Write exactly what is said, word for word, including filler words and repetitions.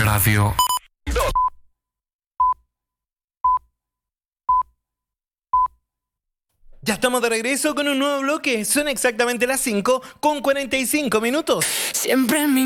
Radio. Ya estamos de regreso con un nuevo bloque. Son exactamente las cinco con cuarenta y cinco minutos. Siempre en mi